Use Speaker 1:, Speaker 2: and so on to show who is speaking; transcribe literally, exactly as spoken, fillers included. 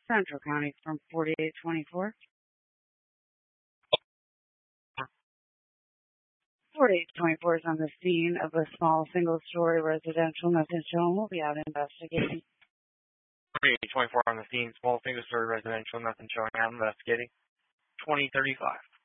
Speaker 1: Central County from forty-eight twenty-four. forty-eight twenty-four is on the scene of a small single-story residential. Nothing shown. We'll be out investigating.
Speaker 2: forty-eight twenty-four on the scene, small single-story residential. Nothing showing. Out investigating. twenty thirty-five.